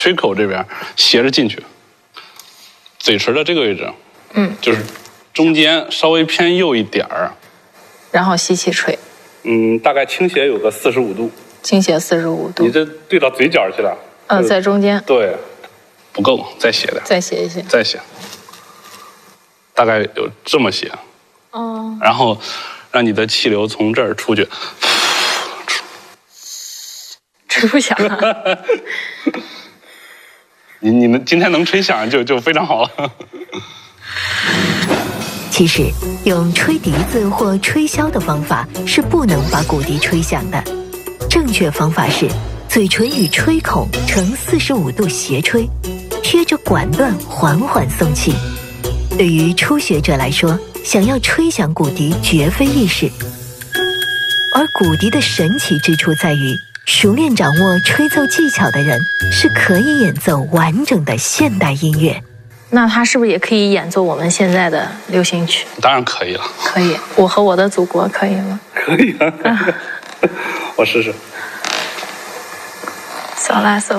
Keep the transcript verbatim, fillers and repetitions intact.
吹口这边斜着进去，嘴唇的这个位置， 嗯， 就是中间稍微偏右一点儿， 然后吸气吹， 嗯，大概倾斜有个四十五度， 倾斜四十五度。 你这对到嘴角去了。 嗯，在中间。 对，不够，再斜点， 再斜一些， 再斜，大概有这么斜。 哦。 然后让你的气流从这儿出去。 吹不响啊。 你你们今天能吹响就就非常好了。 其实用吹笛子或吹箫的方法是不能把骨笛吹响的，正确方法是嘴唇与吹孔呈四十五度斜吹，贴着管段缓缓送气。对于初学者来说，想要吹响骨笛绝非易事。而骨笛的神奇之处在于，熟练掌握吹奏技巧的人是可以演奏完整的现代音乐。 那他是不是也可以演奏我们现在的流行曲？ 当然可以了。 可以，我和我的祖国可以吗？ 可以啊。我试试。 索拉索